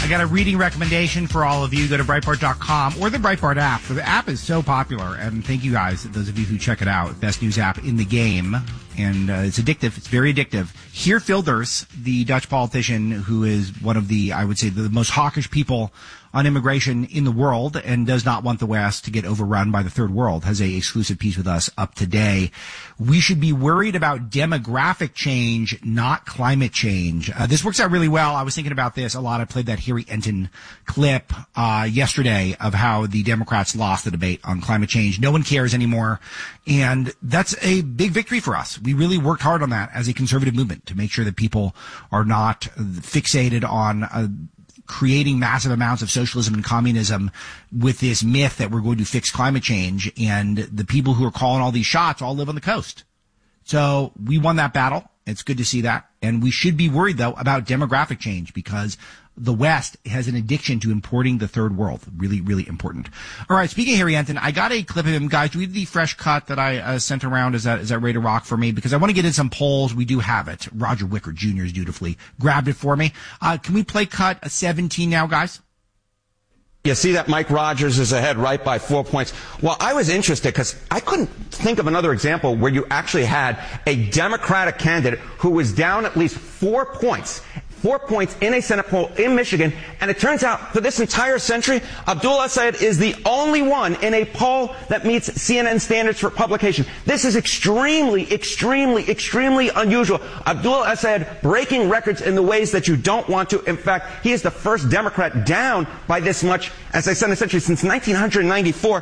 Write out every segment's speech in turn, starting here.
I got a reading recommendation for all of you. Go to Breitbart.com or the Breitbart app. The app is so popular, and thank you guys, those of you who check it out. Best news app in the game, and it's addictive. It's very addictive. Geert Wilders, the Dutch politician who is one of the, I would say, the most hawkish people on immigration in the world and does not want the West to get overrun by the third world, has a exclusive piece with us up today. We should be worried about demographic change, not climate change. This works out really well. I was thinking about this a lot. I played that Harry Enton clip yesterday of how the Democrats lost the debate on climate change. No one cares anymore. And that's a big victory for us. We really worked hard on that as a conservative movement to make sure that people are not fixated on creating massive amounts of socialism and communism with this myth that we're going to fix climate change. And the people who are calling all these shots all live on the coast. So we won that battle. It's good to see that. And we should be worried, though, about demographic change because the West has an addiction to importing the third world. Really, really important. All right. Speaking of Harry Enton, I got a clip of him. Guys, do we have the fresh cut that I sent around? Is that ready to rock for me? Because I want to get in some polls. We do have it. Roger Wicker Jr. has dutifully grabbed it for me. Can we play cut 17 now, guys? You see that Mike Rogers is ahead right by 4 points. Well, I was interested because I couldn't think of another example where you actually had a Democratic candidate who was down at least 4 points. 4 points in a Senate poll in Michigan. And it turns out for this entire century, Abdul El-Sayed is the only one in a poll that meets CNN standards for publication. This is extremely, extremely, extremely unusual. Abdul El-Sayed breaking records in the ways that you don't want to. In fact, he is the first Democrat down by this much, as I said, in a century since 1994.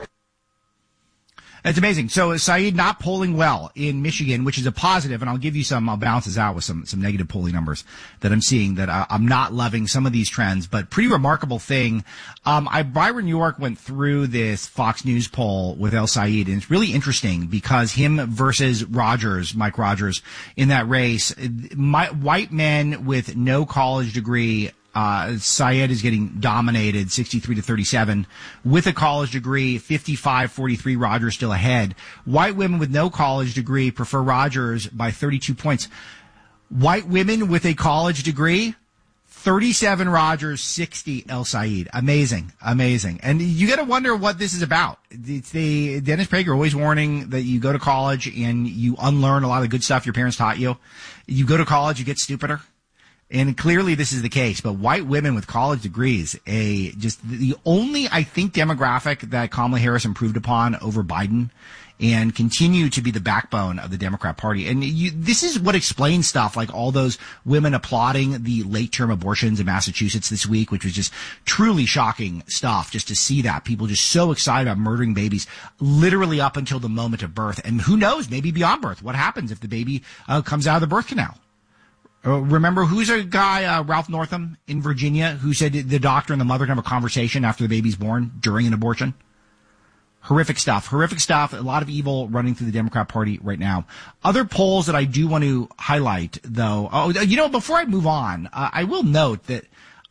It's amazing. So Saeed not polling well in Michigan, which is a positive, and I'll give you some, I'll balance this out with some negative polling numbers that I'm seeing that I'm not loving some of these trends, but pretty remarkable thing. Byron York went through this Fox News poll with El-Sayed, and it's really interesting because him versus Rogers, Mike Rogers, in that race, white men with no college degree, Syed is getting dominated 63-37 with a college degree, 55-43, Rogers still ahead. White women with no college degree prefer Rogers by 32 points. White women with a college degree, 37 Rogers, 60 El-Sayed. Amazing. Amazing. And you got to wonder what this is about. It's Dennis Prager always warning that you go to college and you unlearn a lot of the good stuff your parents taught you. You go to college, you get stupider. And clearly this is the case, but white women with college degrees, just the only, I think, demographic that Kamala Harris improved upon over Biden and continue to be the backbone of the Democrat Party. And this is what explains stuff like all those women applauding the late-term abortions in Massachusetts this week, which was just truly shocking stuff just to see that. People just so excited about murdering babies literally up until the moment of birth. And who knows, maybe beyond birth. What happens if the baby comes out of the birth canal? Remember, who's a guy, Ralph Northam in Virginia, who said the doctor and the mother can have a conversation after the baby's born during an abortion? Horrific stuff. Horrific stuff. A lot of evil running through the Democrat Party right now. Other polls that I do want to highlight, though. Before I move on, I will note that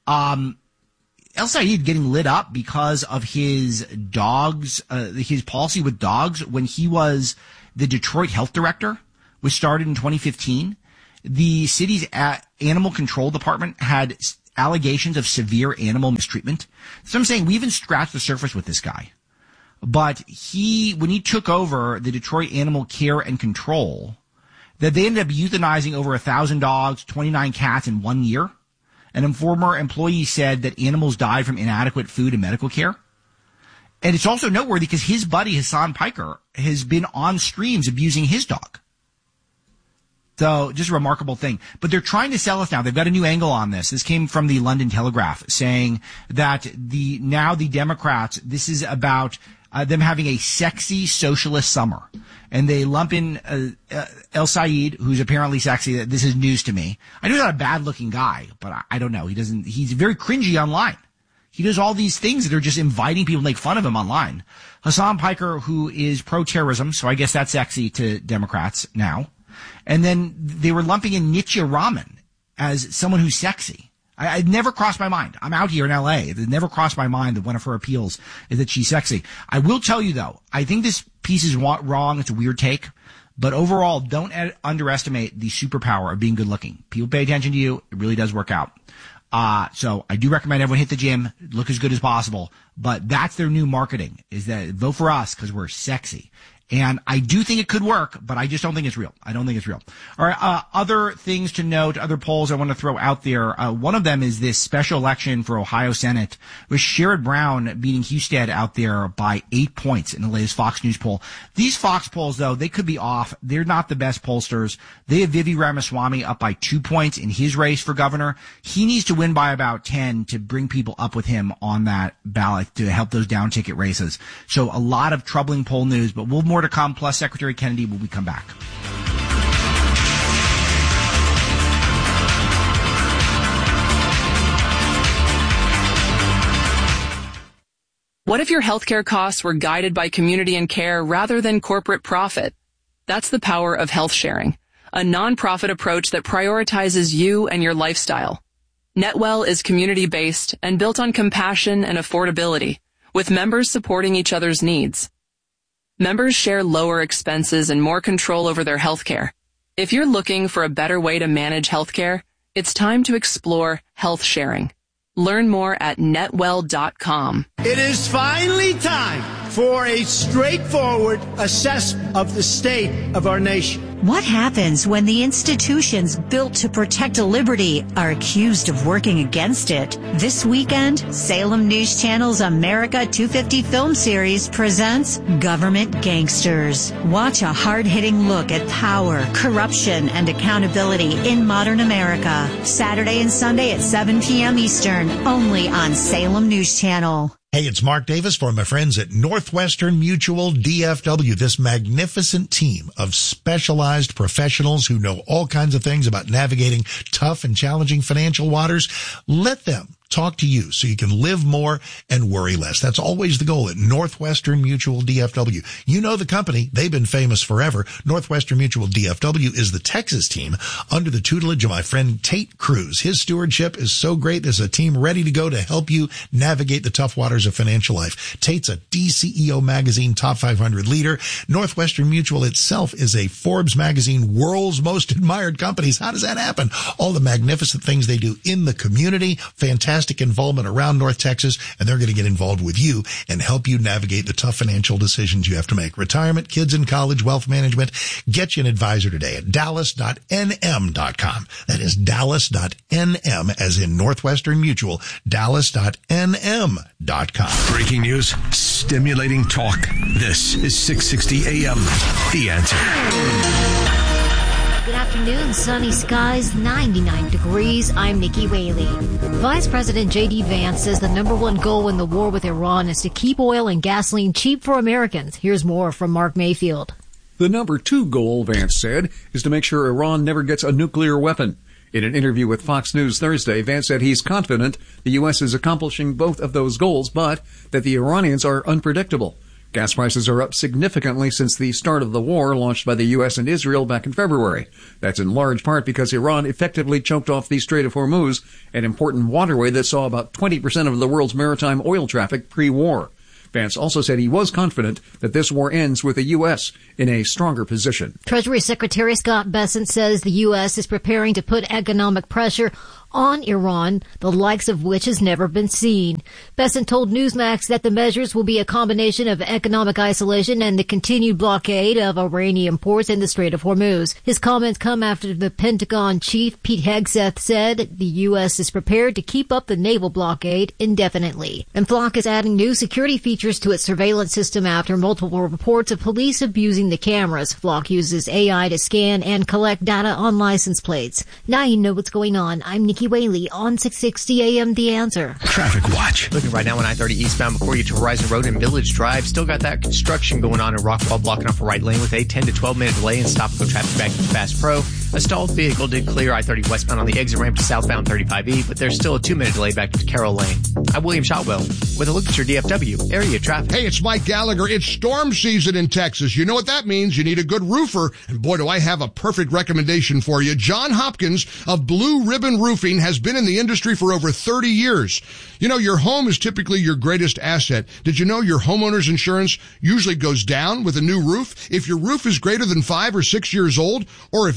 El-Sayed getting lit up because of his dogs, his policy with dogs when he was the Detroit health director, which started in 2015. The city's animal control department had allegations of severe animal mistreatment. So I'm saying we even scratched the surface with this guy. But when he took over the Detroit Animal Care and Control, that they ended up euthanizing over 1,000 dogs, 29 cats in 1 year. And a former employee said that animals died from inadequate food and medical care. And it's also noteworthy because his buddy, Hassan Piker, has been on streams abusing his dog. So just a remarkable thing. But they're trying to sell us now. They've got a new angle on this. This came from the London Telegraph saying that the Democrats, this is about them having a sexy socialist summer. And they lump in El-Sayed, who's apparently sexy. This is news to me. I know he's not a bad-looking guy, but I don't know. He's very cringy online. He does all these things that are just inviting people to make fun of him online. Hassan Piker, who is pro-terrorism, so I guess that's sexy to Democrats now. And then they were lumping in Nitya Raman as someone who's sexy. It never crossed my mind. I'm out here in L.A. It never crossed my mind that one of her appeals is that she's sexy. I will tell you, though, I think this piece is wrong. It's a weird take. But overall, don't underestimate the superpower of being good looking. People pay attention to you. It really does work out. So I do recommend everyone hit the gym, look as good as possible. But that's their new marketing, is that vote for us because we're sexy. And I do think it could work, but I just don't think it's real. I don't think it's real. All right. Other things to note, other polls I want to throw out there. One of them is this special election for Ohio Senate with Sherrod Brown beating Husted out there by 8 points in the latest Fox News poll. These Fox polls, though, they could be off. They're not the best pollsters. They have Vivi Ramaswamy up by 2 points in his race for governor. He needs to win by about 10 to bring people up with him on that ballot to help those down ticket races. So a lot of troubling poll news, but we'll have more to come, plus Secretary Kennedy when we come back. What if your healthcare costs were guided by community and care rather than corporate profit? That's the power of health sharing, a nonprofit approach that prioritizes you and your lifestyle. NetWell is community-based and built on compassion and affordability, with members supporting each other's needs. Members share lower expenses and more control over their healthcare. If you're looking for a better way to manage healthcare, it's time to explore health sharing. Learn more at netwell.com. It is finally time for a straightforward assessment of the state of our nation. What happens when the institutions built to protect liberty are accused of working against it? This weekend, Salem News Channel's America 250 film series presents Government Gangsters. Watch a hard-hitting look at power, corruption, and accountability in modern America. Saturday and Sunday at 7 p.m. Eastern, only on Salem News Channel. Hey, it's Mark Davis for my friends at Northwestern Mutual DFW, this magnificent team of specialized professionals who know all kinds of things about navigating tough and challenging financial waters. Let them talk to you so you can live more and worry less. That's always the goal at Northwestern Mutual DFW. You know the company. They've been famous forever. Northwestern Mutual DFW is the Texas team under the tutelage of my friend Tate Cruz. His stewardship is so great. There's a team ready to go to help you navigate the tough waters of financial life. Tate's a DCEO magazine top 500 leader. Northwestern Mutual itself is a Forbes magazine world's most admired companies. How does that happen? All the magnificent things they do in the community. Fantastic involvement around North Texas, and they're going to get involved with you and help you navigate the tough financial decisions you have to make. Retirement, kids in college, wealth management. Get you an advisor today at dallas.nm.com. That is dallas.nm as in Northwestern Mutual, dallas.nm.com. Breaking news, stimulating talk. This is 660 AM. The Answer. Good afternoon, sunny skies, 99 degrees. I'm Nikki Whaley. Vice President J.D. Vance says the number one goal in the war with Iran is to keep oil and gasoline cheap for Americans. Here's more from Mark Mayfield. The number two goal, Vance said, is to make sure Iran never gets a nuclear weapon. In an interview with Fox News Thursday, Vance said he's confident the U.S. is accomplishing both of those goals, but that the Iranians are unpredictable. Gas prices are up significantly since the start of the war launched by the U.S. and Israel back in February. That's in large part because Iran effectively choked off the Strait of Hormuz, an important waterway that saw about 20% of the world's maritime oil traffic pre-war. Vance also said he was confident that this war ends with the U.S. in a stronger position. Treasury Secretary Scott Bessent says the U.S. is preparing to put economic pressure on Iran, the likes of which has never been seen. Bessent told Newsmax that the measures will be a combination of economic isolation and the continued blockade of Iranian ports in the Strait of Hormuz. His comments come after the Pentagon chief, Pete Hegseth, said the U.S. is prepared to keep up the naval blockade indefinitely. And Flock is adding new security features to its surveillance system after multiple reports of police abusing the cameras. Flock uses AI to scan and collect data on license plates. Now you know what's going on. I'm Nikki Whaley on 660 AM The Answer. Traffic Watch. Looking right now on I-30 eastbound before you to Horizon Road and Village Drive. Still got that construction going on in Rockwall blocking off a right lane with a 10 to 12 minute delay and stop-and-go traffic back to Fast Pro. A stalled vehicle did clear I-30 westbound on the exit ramp to southbound 35E, but there's still a 2-minute delay back to Carroll Lane. I'm William Shotwell with a look at your DFW area traffic. Hey, it's Mike Gallagher. It's storm season in Texas. You know what that means. You need a good roofer. And boy, do I have a perfect recommendation for you. John Hopkins of Blue Ribbon Roofing has been in the industry for over 30 years. You know, your home is typically your greatest asset. Did you know your homeowner's insurance usually goes down with a new roof? If your roof is greater than 5 or 6 years old, or if you've been impacted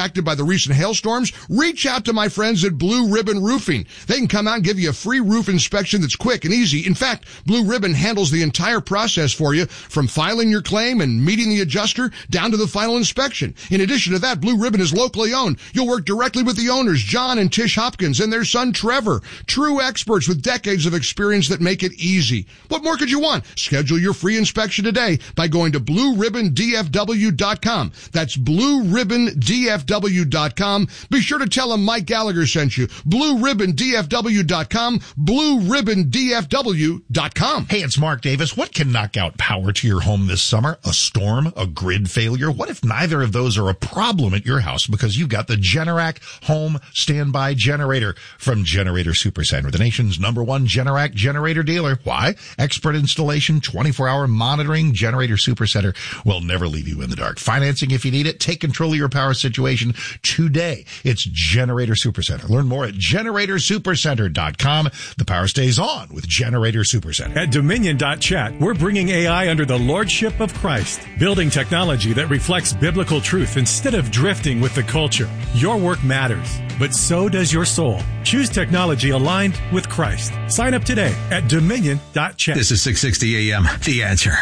impacted by the recent hailstorms? Reach out to my friends at Blue Ribbon Roofing. They can come out and give you a free roof inspection that's quick and easy. In fact, Blue Ribbon handles the entire process for you, from filing your claim and meeting the adjuster down to the final inspection. In addition to that, Blue Ribbon is locally owned. You'll work directly with the owners, John and Tish Hopkins, and their son Trevor. True experts with decades of experience that make it easy. What more could you want? Schedule your free inspection today by going to BlueRibbonDFW.com. That's BlueRibbonDFW.com. Be sure to tell them Mike Gallagher sent you. BlueRibbonDFW.com. BlueRibbonDFW.com. Hey, it's Mark Davis. What can knock out power to your home this summer? A storm? A grid failure? What if neither of those are a problem at your house because you've got the Generac home standby generator from Generator Supercenter, the nation's #1 Generac generator dealer. Why? Expert installation, 24-hour monitoring. Generator Supercenter will never leave you in the dark. Financing if you need it. Take control of your power situation today. It's Generator Supercenter. Learn more at GeneratorSupercenter.com. The power stays on with Generator Supercenter. At Dominion.chat, we're bringing AI under the lordship of Christ, building technology that reflects biblical truth instead of drifting with the culture. Your work matters, but so does your soul. Choose technology aligned with Christ. Sign up today at Dominion.chat. This is 660 AM, The Answer.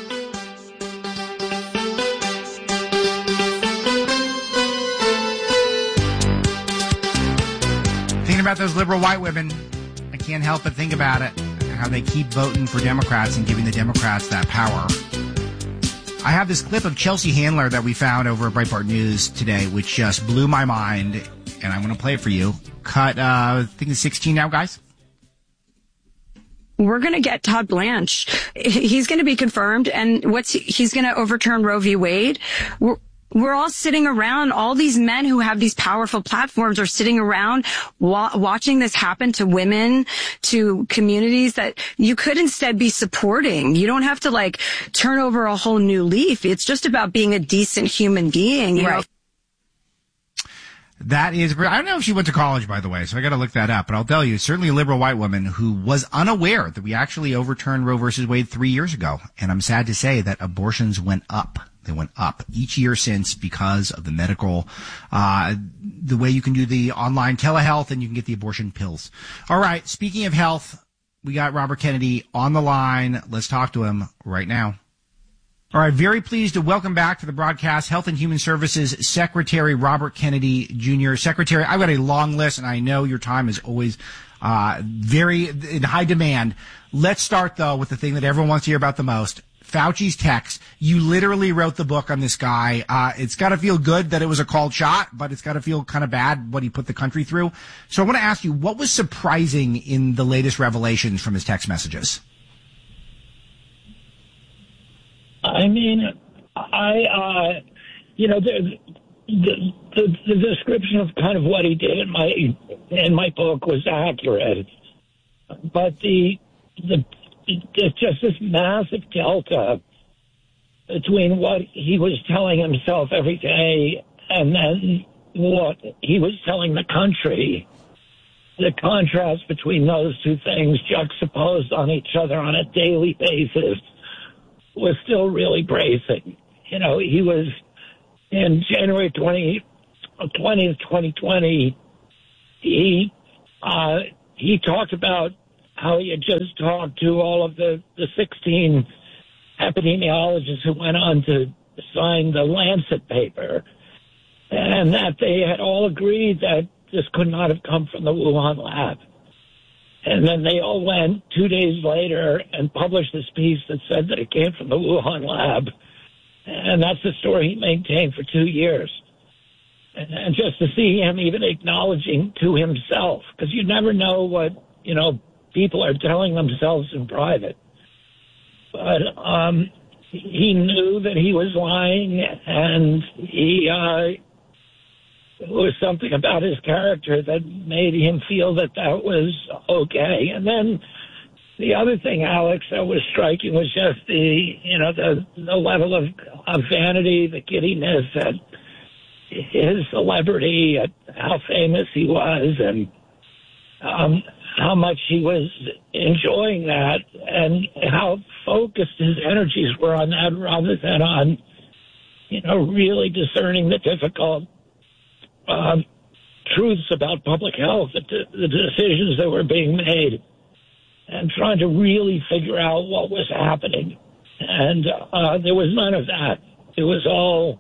Thinking about those liberal white women, I can't help but think about it, how they keep voting for Democrats and giving the Democrats that power. I have this clip of Chelsea Handler that we found over at Breitbart News today, which just blew my mind, and I'm going to play it for you. Cut, I think it's 16 now, guys. We're going to get Todd Blanche. He's going to be confirmed, and he's going to overturn Roe v. Wade. We're all sitting around. All these men who have these powerful platforms are sitting around watching this happen to women, to communities that you could instead be supporting. You don't have to turn over a whole new leaf. It's just about being a decent human being. You know? That is, I don't know if she went to college, by the way, so I got to look that up. But I'll tell you, certainly a liberal white woman who was unaware that we actually overturned Roe versus Wade 3 years ago. And I'm sad to say that abortions went up. They went up each year since because of the medical, the way you can do the online telehealth and you can get the abortion pills. All right. Speaking of health, we got Robert Kennedy on the line. Let's talk to him right now. All right. Very pleased to welcome back to the broadcast Health and Human Services Secretary Robert Kennedy Jr. Secretary, I've got a long list and I know your time is always very in high demand. Let's start though with the thing that everyone wants to hear about the most. Fauci's text. You literally wrote the book on this guy. It's got to feel good that it was a called shot, but it's got to feel kind of bad what he put the country through. So I want to ask you, what was surprising in the latest revelations from his text messages? I mean, the description of kind of what he did in my book was accurate, but it's just this massive delta between what he was telling himself every day and then what he was telling the country. The contrast between those two things juxtaposed on each other on a daily basis was still really bracing. You know, he was in January 20th, 2020, he talked about how he had just talked to all of the 16 epidemiologists who went on to sign the Lancet paper, and that they had all agreed that this could not have come from the Wuhan lab. And then they all went 2 days later and published this piece that said that it came from the Wuhan lab. And that's the story he maintained for 2 years. And just to see him even acknowledging to himself, because you never know what, people are telling themselves in private. But he knew that he was lying, and it was something about his character that made him feel that was okay. And then the other thing, Alex, that was striking was just the level of vanity, the giddiness at his celebrity, at how famous he was, and how much he was enjoying that, and how focused his energies were on that rather than on, really discerning the difficult truths about public health, the decisions that were being made, and trying to really figure out what was happening. And there was none of that. It was all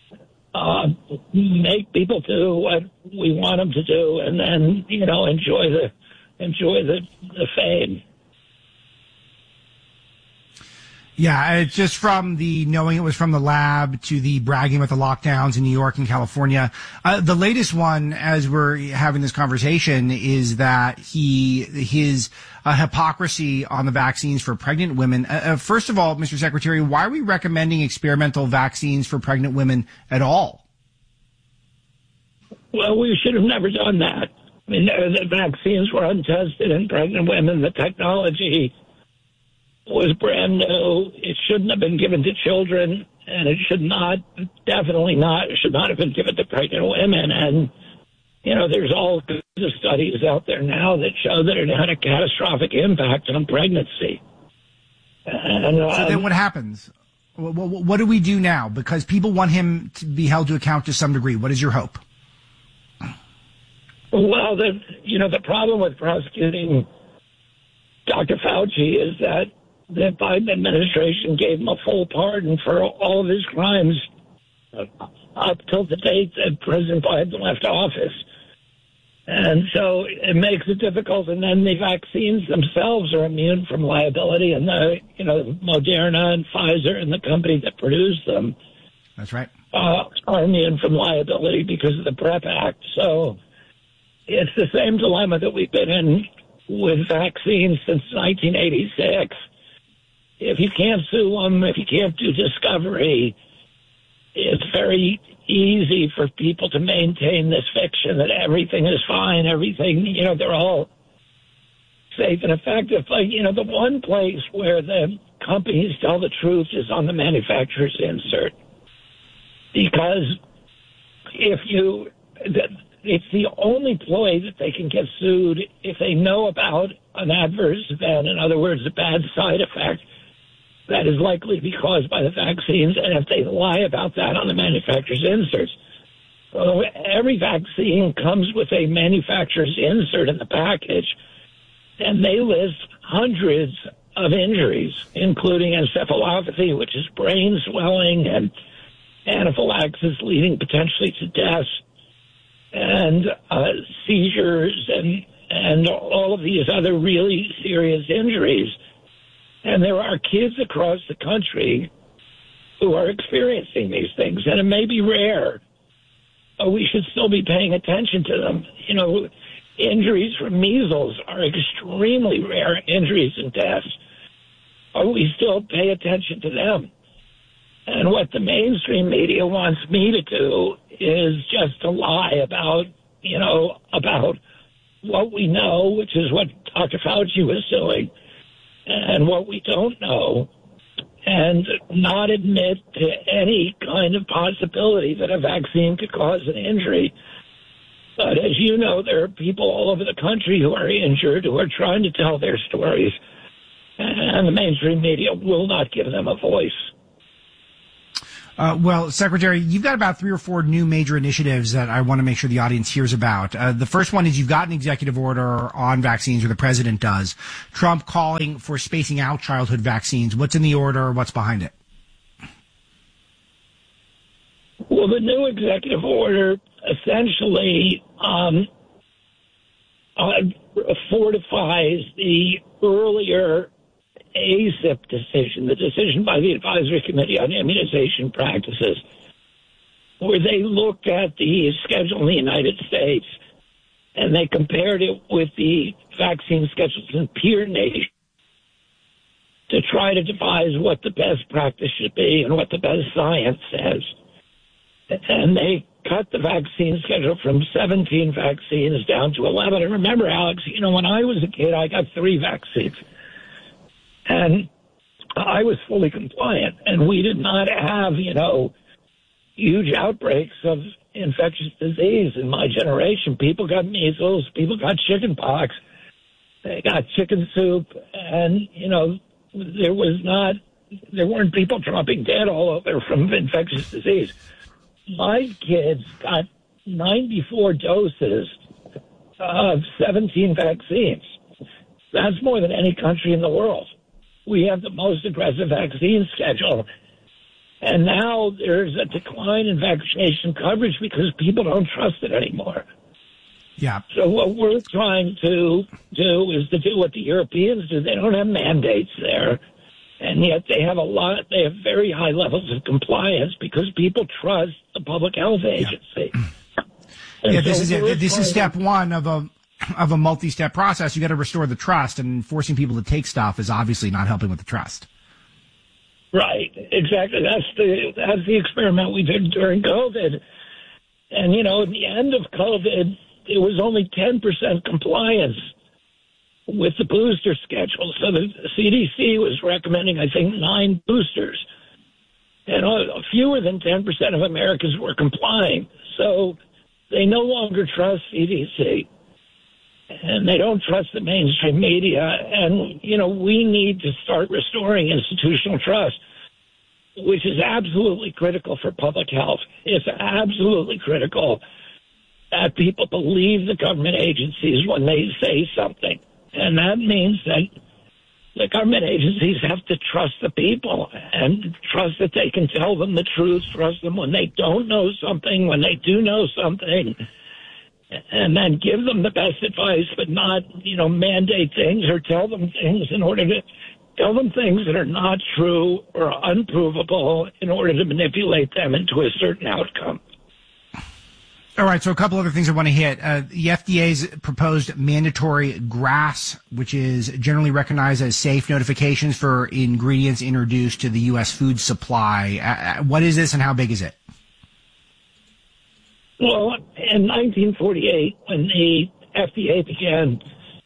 make people do what we want them to do, and then enjoy the fame. Yeah, it's just from the knowing it was from the lab to the bragging about the lockdowns in New York and California. The latest one, as we're having this conversation, is that his hypocrisy on the vaccines for pregnant women. First of all, Mr. Secretary, why are we recommending experimental vaccines for pregnant women at all? Well, we should have never done that. I mean, the vaccines were untested in pregnant women. The technology was brand new. It shouldn't have been given to children, and it should not have been given to pregnant women. And, there's all kinds of studies out there now that show that it had a catastrophic impact on pregnancy. And, so then what happens? What do we do now? Because people want him to be held to account to some degree. What is your hope? Well, the problem with prosecuting Dr. Fauci is that the Biden administration gave him a full pardon for all of his crimes up till the date that President Biden left office. And so it makes it difficult. And then the vaccines themselves are immune from liability, and Moderna and Pfizer and the company that produced them. That's right. Are immune from liability because of the PrEP Act. So it's the same dilemma that we've been in with vaccines since 1986. If you can't sue them, if you can't do discovery, it's very easy for people to maintain this fiction that everything is fine, they're all safe and effective. Like, the one place where the companies tell the truth is on the manufacturer's insert. Because it's the only ploy that they can get sued if they know about an adverse event, in other words, a bad side effect that is likely to be caused by the vaccines, and if they lie about that on the manufacturer's inserts. So every vaccine comes with a manufacturer's insert in the package, and they list hundreds of injuries, including encephalopathy, which is brain swelling, and anaphylaxis leading potentially to death, and seizures, and all of these other really serious injuries. And there are kids across the country who are experiencing these things, and it may be rare, but we should still be paying attention to them. Injuries from measles are extremely rare injuries and deaths, but we still pay attention to them. And what the mainstream media wants me to do is just to lie about what we know, which is what Dr. Fauci was doing, and what we don't know, and not admit to any kind of possibility that a vaccine could cause an injury. But as you know, there are people all over the country who are injured, who are trying to tell their stories, and the mainstream media will not give them a voice. Well, Secretary, you've got about 3 or 4 new major initiatives that I want to make sure the audience hears about. The first one is you've got an executive order on vaccines, or the president does. Trump calling for spacing out childhood vaccines. What's in the order? What's behind it? Well, the new executive order essentially fortifies the earlier ACIP decision, the decision by the Advisory Committee on Immunization Practices, where they looked at the schedule in the United States and they compared it with the vaccine schedules in peer nations to try to devise what the best practice should be and what the best science says. And they cut the vaccine schedule from 17 vaccines down to 11. And remember, Alex, when I was a kid, I got 3 vaccines. And I was fully compliant, and we did not have, huge outbreaks of infectious disease in my generation. People got measles, people got chicken pox, they got chicken soup, and, there weren't people dropping dead all over from infectious disease. My kids got 94 doses of 17 vaccines. That's more than any country in the world. We have the most aggressive vaccine schedule. And now there's a decline in vaccination coverage because people don't trust it anymore. Yeah. So what we're trying to do is to do what the Europeans do. They don't have mandates there. And yet they have very high levels of compliance because people trust the public health agency. Yeah, this is it. This is step one of a multi-step process. You got to restore the trust, and forcing people to take stuff is obviously not helping with the trust. Right, exactly. That's the experiment we did during COVID. And, in the end of COVID, it was only 10% compliance with the booster schedule. So the CDC was recommending, I think, 9 boosters. And fewer than 10% of Americans were complying. So they no longer trust CDC. And they don't trust the mainstream media. And, we need to start restoring institutional trust, which is absolutely critical for public health. It's absolutely critical that people believe the government agencies when they say something. And that means that the government agencies have to trust the people and trust that they can tell them the truth, trust them when they don't know something, when they do know something, and then give them the best advice, but not, mandate things or tell them things tell them things that are not true or unprovable in order to manipulate them into a certain outcome. All right, so a couple other things I want to hit. The FDA's proposed mandatory GRAS, which is generally recognized as safe notifications for ingredients introduced to the U.S. food supply. What is this and how big is it? Well, in 1948, when the FDA began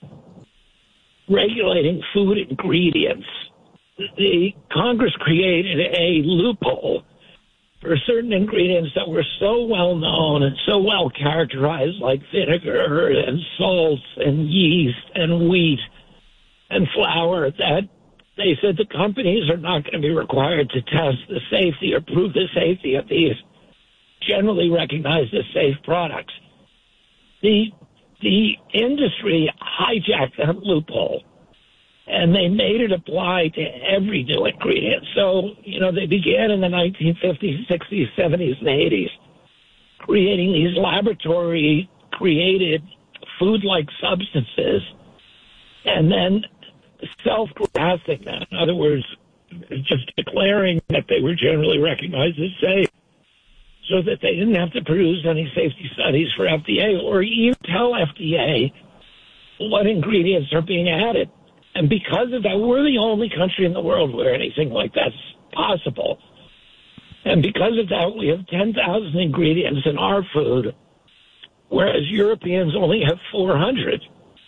regulating food ingredients, the Congress created a loophole for certain ingredients that were so well known and so well characterized, like vinegar and salts and yeast and wheat and flour, that they said the companies are not going to be required to test the safety or prove the safety of these generally recognized as safe products. The industry hijacked that loophole, and they made it apply to every new ingredient. So, they began in the 1950s, 60s, 70s, and 80s, creating these laboratory-created food-like substances, and then self-grasping them. In other words, just declaring that they were generally recognized as safe, so that they didn't have to produce any safety studies for FDA or even tell FDA what ingredients are being added. And because of that, we're the only country in the world where anything like that's possible. And because of that, we have 10,000 ingredients in our food, whereas Europeans only have 400.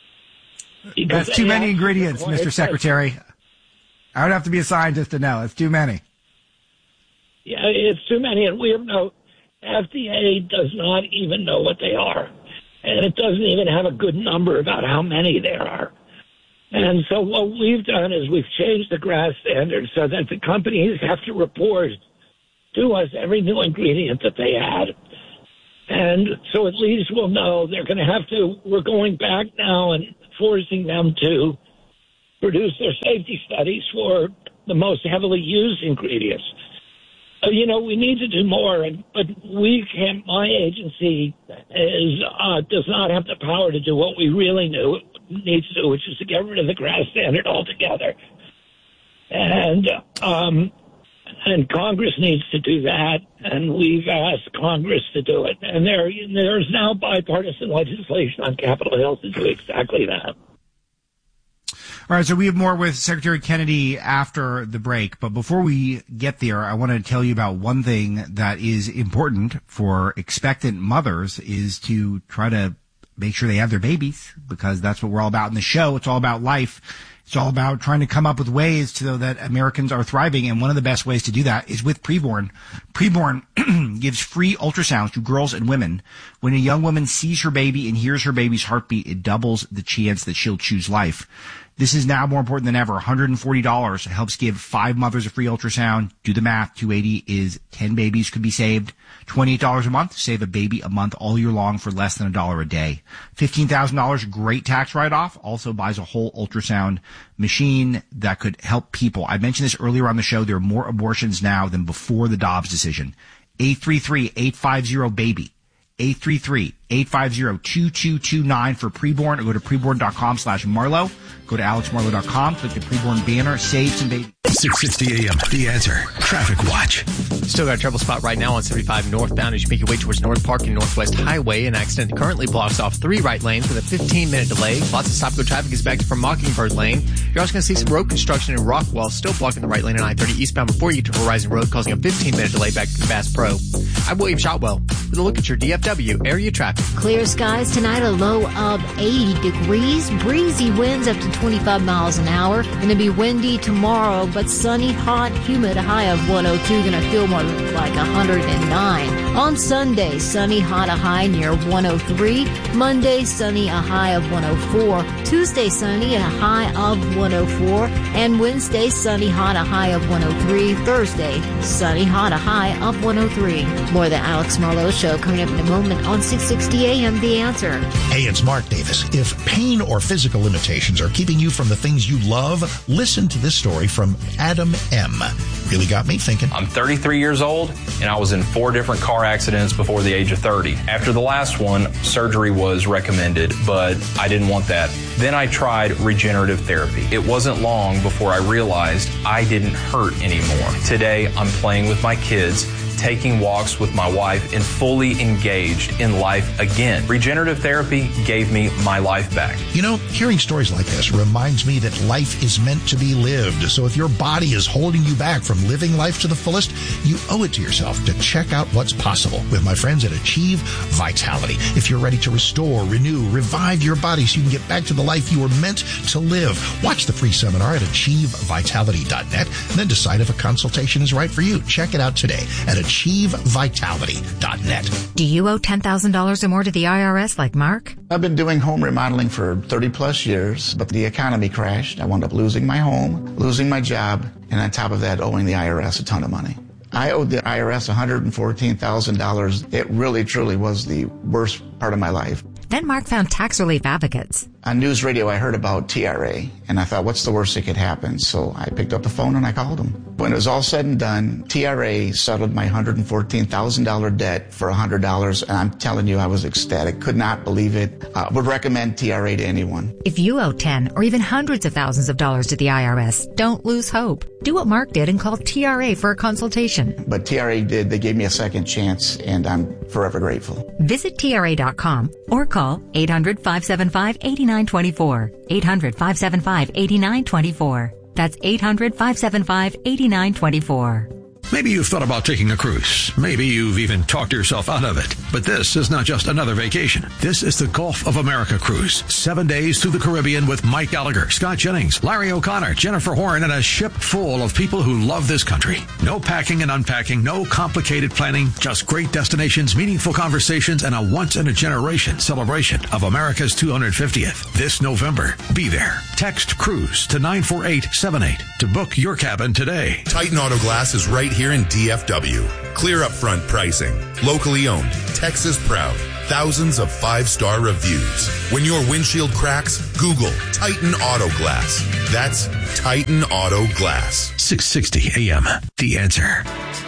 That's too many ingredients, Mr. Secretary. I would have to be a scientist to know. It's too many. Yeah, it's too many, and we have FDA does not even know what they are. And it doesn't even have a good number about how many there are. And so what we've done is we've changed the GRAS standard so that the companies have to report to us every new ingredient that they add. And so at least we'll know we're going back now and forcing them to produce their safety studies for the most heavily used ingredients. We need to do more, but we can't. My agency does not have the power to do what we really need to do, which is to get rid of the GRAS standard altogether. And Congress needs to do that, and we've asked Congress to do it. And there's now bipartisan legislation on Capitol Hill to do exactly that. All right, so we have more with Secretary Kennedy after the break. But before we get there, I want to tell you about one thing that is important for expectant mothers is to try to make sure they have their babies, because that's what we're all about in the show. It's all about life. It's all about trying to come up with ways so that Americans are thriving, and one of the best ways to do that is with Preborn. Preborn gives free ultrasounds to girls and women. When a young woman sees her baby and hears her baby's heartbeat, it doubles the chance that she'll choose life. This is now more important than ever. $140 helps give 5 mothers a free ultrasound. Do the math. $280 is 10 babies could be saved. $28 a month. Save a baby a month all year long for less than $1 a day. $15,000, great tax write-off. Also buys a whole ultrasound machine that could help people. I mentioned this earlier on the show. There are more abortions now than before the Dobbs decision. 833-850-BABY. 833-850-2229 for Preborn, or go to preborn.com/Marlowe. Go to alexmarlowe.com, click the Preborn banner, save some baby. 660 AM, The Answer. Traffic Watch. Still got a trouble spot right now on 75 northbound as you make your way towards North Park and Northwest Highway. An accident currently blocks off 3 right lanes with a 15-minute delay. Lots of stop-go traffic is back from Mockingbird Lane. You're also going to see some road construction in Rockwell, still blocking the right lane on I-30 eastbound before you get to Horizon Road, causing a 15-minute delay back to Bass Pro. I'm William Shotwell with a look at your DFW area traffic. Clear skies tonight, a low of 80 degrees. Breezy winds up to 25 miles an hour. Going to be windy tomorrow, but sunny, hot, humid, a high of 102. Going to feel more like 109. On Sunday, sunny, hot, a high near 103. Monday, sunny, a high of 104. Tuesday, sunny, a high of 104. And Wednesday, sunny, hot, a high of 103. Thursday, sunny, hot, a high of 103. More of the Alex Marlowe Show coming up in a moment on 660 AM, The Answer. Hey, it's Mark Davis. If pain or physical limitations are keeping you from the things you love, listen to this story from Adam M. Really got me thinking. I'm 33 years old, and I was in 4 different car accidents before the age of 30. After the last one, surgery was recommended, but I didn't want that. Then I tried regenerative therapy. It wasn't long before I realized I didn't hurt anymore. Today, I'm playing with my kids, taking walks with my wife, and fully engaged in life again. Regenerative therapy gave me my life back. You know, hearing stories like this reminds me that life is meant to be lived. So if your body is holding you back from living life to the fullest, you owe it to yourself to check out what's possible with my friends at Achieve Vitality. If you're ready to restore, renew, revive your body so you can get back to the life you were meant to live, watch the free seminar at achievevitality.net and then decide if a consultation is right for you. Check it out today at achievevitality.net. Do you owe $10,000 or more to the IRS like Mark? I've been doing home remodeling for 30 plus years, but the economy crashed. I wound up losing my home, losing my job, and on top of that, owing the IRS a ton of money. I owed the IRS $114,000. It really, truly was the worst part of my life. Then Mark found tax relief advocates. On news radio, I heard about TRA, and I thought, what's the worst that could happen? So I picked up the phone and I called them. When it was all said and done, TRA settled my $114,000 debt for $100, and I'm telling you, I was ecstatic. Could not believe it. Would recommend TRA to anyone. If you owe 10 or even hundreds of thousands of dollars to the IRS, don't lose hope. Do what Mark did and call TRA for a consultation. But TRA did. They gave me a second chance, and I'm forever grateful. Visit TRA.com or call 800-575-8924. 800-575-8924. That's 800-575-8924. Maybe you've thought about taking a cruise. Maybe you've even talked yourself out of it. But this is not just another vacation. This is the Gulf of America cruise. 7 days through the Caribbean with Mike Gallagher, Scott Jennings, Larry O'Connor, Jennifer Horn, and a ship full of people who love this country. No packing and unpacking, no complicated planning, just great destinations, meaningful conversations, and a once-in-a-generation celebration of America's 250th. This November, be there. Text CRUISE to 94878 to book your cabin today. Titan Auto Glass is right here in DFW. Clear upfront pricing. Locally owned. Texas proud. Thousands of 5-star reviews. When your windshield cracks, Google Titan Auto Glass. That's Titan Auto Glass. 660 AM. The Answer.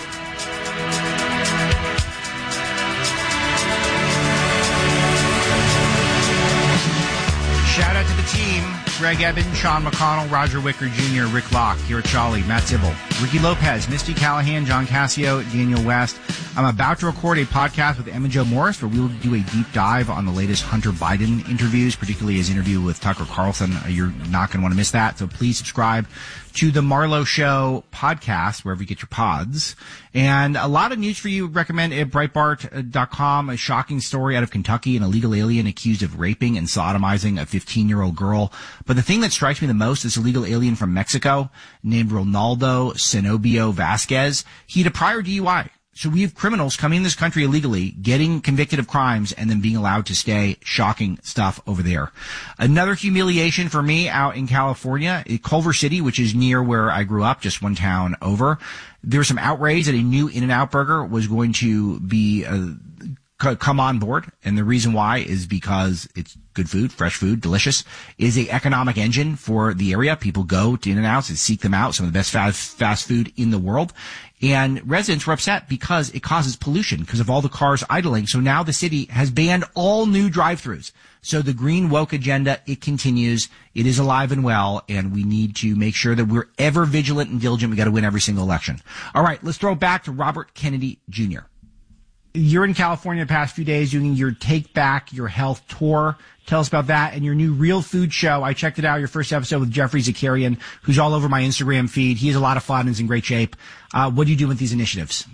Shout out to the team. Greg Eben, Sean McConnell, Roger Wicker Jr., Rick Locke, Garrett Charlie, Matt Zibble, Ricky Lopez, Misty Callahan, John Cassio, Daniel West. I'm about to record a podcast with Emma Jo Morris where we will do a deep dive on the latest Hunter Biden interviews, particularly his interview with Tucker Carlson. You're not going to want to miss that, so please subscribe to the Marlowe Show podcast, wherever you get your pods. And a lot of news for you. Recommend at Breitbart.com, a shocking story out of Kentucky, an illegal alien accused of raping and sodomizing a 15-year-old girl. But But the thing that strikes me the most is illegal alien from Mexico named Ronaldo Cenobio Vasquez. He had a prior DUI. So we have criminals coming in this country illegally, getting convicted of crimes, and then being allowed to stay. Shocking stuff over there. Another humiliation for me out in California, Culver City, which is near where I grew up, just one town over. There was some outrage that a new In-N-Out burger was going to be come on board, and the reason why is because it's good food, fresh food, delicious, is a economic engine for the area. People go to In-N-Outs and seek them out, some of the best fast food in the world. And residents were upset because it causes pollution because of all the cars idling. So now the city has banned all new drive-thrus. So the green woke agenda, it continues. It is alive and well, and we need to make sure that we're ever vigilant and diligent. We got to win every single election. All right, let's throw it back to Robert Kennedy Jr. You're in California the past few days doing your Take Back Your Health tour. Tell us about that and your new Real Food show. I checked it out, your first episode with Jeffrey Zakarian, who's all over my Instagram feed. He has a lot of fun and is in great shape. What do you do with these initiatives?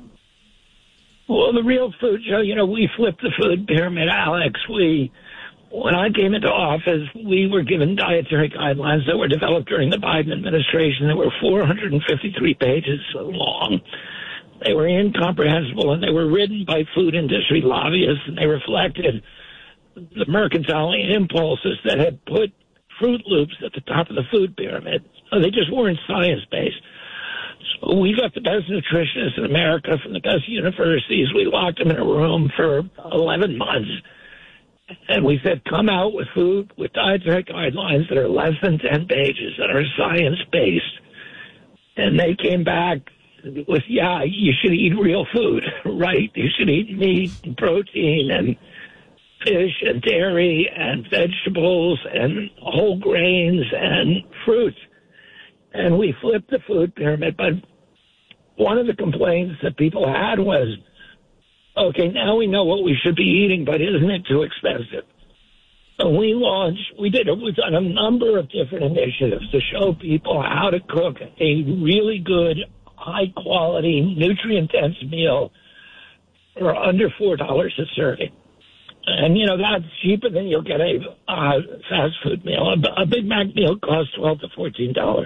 Well, the Real Food show, we flipped the food pyramid, Alex. When I came into office, we were given dietary guidelines that were developed during the Biden administration that were 453 pages long. They were incomprehensible, and they were written by food industry lobbyists, and they reflected the mercantile impulses that had put Fruit Loops at the top of the food pyramid. So they just weren't science-based. So we got the best nutritionists in America from the best universities. We locked them in a room for 11 months. And we said, come out with food, with dietary guidelines that are less than 10 pages, that are science-based. And they came back with, you should eat real food, right? You should eat meat and protein and fish and dairy and vegetables and whole grains and fruits. And we flipped the food pyramid. But one of the complaints that people had was, okay, now we know what we should be eating, but isn't it too expensive? So we've done a number of different initiatives to show people how to cook a really good, high-quality, nutrient-dense meal for under $4 a serving. And, that's cheaper than you'll get a fast food meal. A Big Mac meal costs $12 to $14.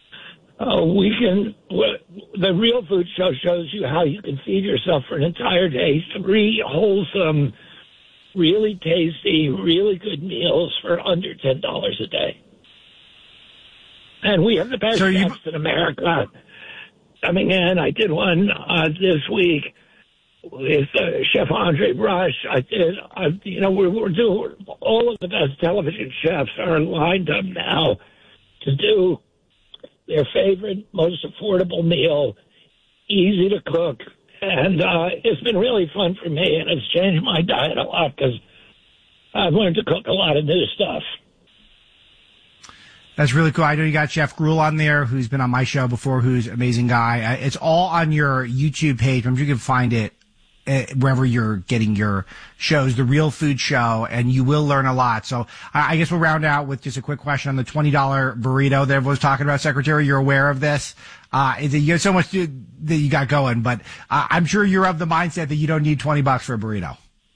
The Real Food show shows you how you can feed yourself for an entire day, 3 wholesome, really tasty, really good meals for under $10 a day. And we have the best chefs in America coming in. I did one this week with Chef Andre Rush. We're doing, all of the best television chefs are lined up now to do their favorite, most affordable meal, easy to cook. And it's been really fun for me, and it's changed my diet a lot because I've learned to cook a lot of new stuff. That's really cool. I know you got Chef Gruel on there, who's been on my show before, who's an amazing guy. It's all on your YouTube page. I'm sure you can find it wherever you're getting your shows, The Real Food Show, and you will learn a lot. So I guess we'll round out with just a quick question on the $20 burrito that everyone's talking about. Secretary, you're aware of this? You have so much that you got going, but I'm sure you're of the mindset that you don't need $20 for a burrito.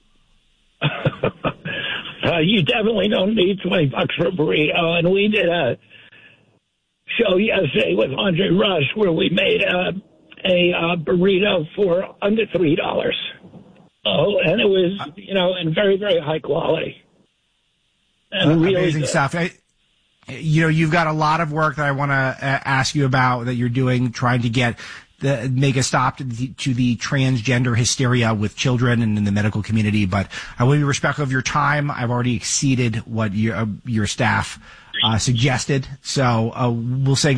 You definitely don't need $20 for a burrito. And we did a show yesterday with Andre Rush where we made a burrito for under $3. Oh, and it was, in very, very high quality. And really amazing good stuff. You've got a lot of work that I want to ask you about that you're doing, trying to make a stop to the transgender hysteria with children and in the medical community. But I will be respectful of your time. I've already exceeded what your staff suggested. So we'll say